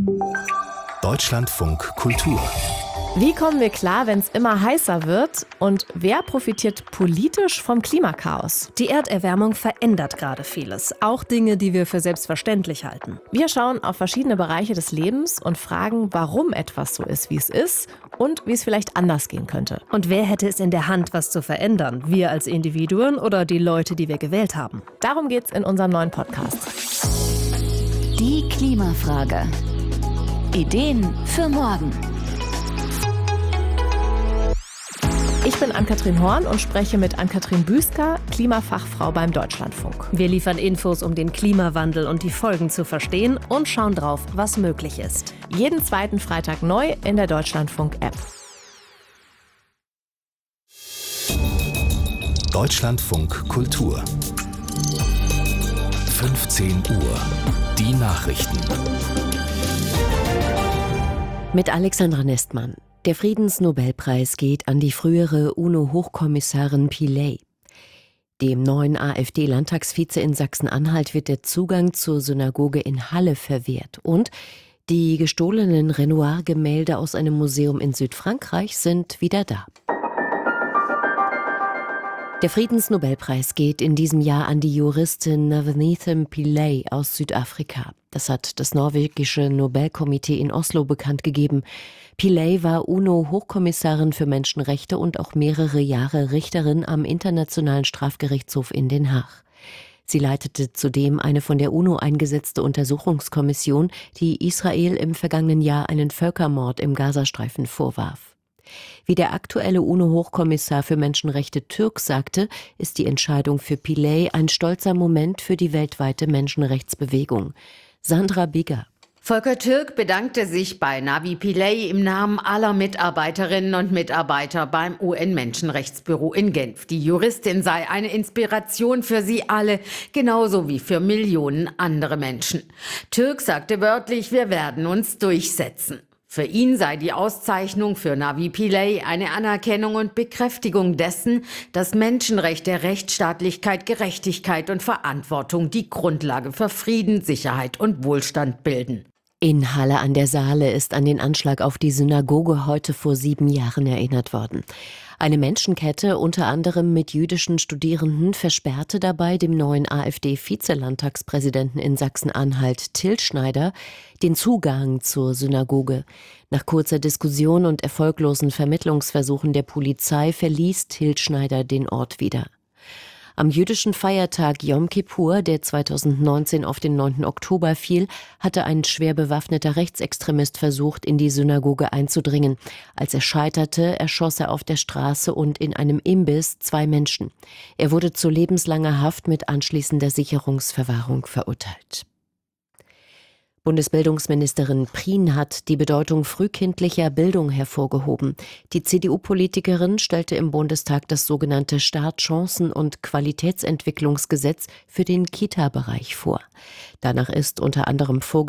Deutschlandfunk Kultur. Wie kommen wir klar, wenn es immer heißer wird? Und wer profitiert politisch vom Klimakaos? Die Erderwärmung verändert gerade vieles, auch Dinge, die wir für selbstverständlich halten. Wir schauen auf verschiedene Bereiche des Lebens und fragen, warum etwas so ist, wie es ist und wie es vielleicht anders gehen könnte. Und wer hätte es in der Hand, was zu verändern? Wir als Individuen oder die Leute, die wir gewählt haben? Darum geht's in unserem neuen Podcast. Die Klimafrage. Ideen für morgen. Ich bin Ann-Kathrin Horn und spreche mit Ann-Kathrin Büsker, Klimafachfrau beim Deutschlandfunk. Wir liefern Infos, um den Klimawandel und die Folgen zu verstehen und schauen drauf, was möglich ist. Jeden zweiten Freitag neu in der Deutschlandfunk-App. Deutschlandfunk Kultur. 15 Uhr. Die Nachrichten. Mit Alexandra Nestmann. Der Friedensnobelpreis geht an die frühere UNO-Hochkommissarin Pillay. Dem neuen AfD-Landtagsvize in Sachsen-Anhalt wird der Zugang zur Synagoge in Halle verwehrt. Und die gestohlenen Renoir-Gemälde aus einem Museum in Südfrankreich sind wieder da. Der Friedensnobelpreis geht in diesem Jahr an die Juristin Navneet Pillay aus Südafrika. Das hat das norwegische Nobelkomitee in Oslo bekannt gegeben. Pillay war UNO-Hochkommissarin für Menschenrechte und auch mehrere Jahre Richterin am Internationalen Strafgerichtshof in Den Haag. Sie leitete zudem eine von der UNO eingesetzte Untersuchungskommission, die Israel im vergangenen Jahr einen Völkermord im Gazastreifen vorwarf. Wie der aktuelle UNO-Hochkommissar für Menschenrechte Türk sagte, ist die Entscheidung für Pillay ein stolzer Moment für die weltweite Menschenrechtsbewegung. Sandra Bigger. Volker Türk bedankte sich bei Navi Pillay im Namen aller Mitarbeiterinnen und Mitarbeiter beim UN-Menschenrechtsbüro in Genf. Die Juristin sei eine Inspiration für sie alle, genauso wie für Millionen andere Menschen. Türk sagte wörtlich, wir werden uns durchsetzen. Für ihn sei die Auszeichnung für Navi Pillay eine Anerkennung und Bekräftigung dessen, dass Menschenrechte, Rechtsstaatlichkeit, Gerechtigkeit und Verantwortung die Grundlage für Frieden, Sicherheit und Wohlstand bilden. In Halle an der Saale ist an den Anschlag auf die Synagoge heute vor 7 Jahren erinnert worden. Eine Menschenkette, unter anderem mit jüdischen Studierenden, versperrte dabei dem neuen AfD-Vizelandtagspräsidenten in Sachsen-Anhalt, Till Schneider, den Zugang zur Synagoge. Nach kurzer Diskussion und erfolglosen Vermittlungsversuchen der Polizei verließ Till Schneider den Ort wieder. Am jüdischen Feiertag Yom Kippur, der 2019 auf den 9. Oktober fiel, hatte ein schwer bewaffneter Rechtsextremist versucht, in die Synagoge einzudringen. Als er scheiterte, erschoss er auf der Straße und in einem Imbiss 2 Menschen. Er wurde zu lebenslanger Haft mit anschließender Sicherungsverwahrung verurteilt. Bundesbildungsministerin Prien hat die Bedeutung frühkindlicher Bildung hervorgehoben. Die CDU-Politikerin stellte im Bundestag das sogenannte Startchancen- und Qualitätsentwicklungsgesetz für den Kita-Bereich vor. Danach ist unter anderem vorgesehen,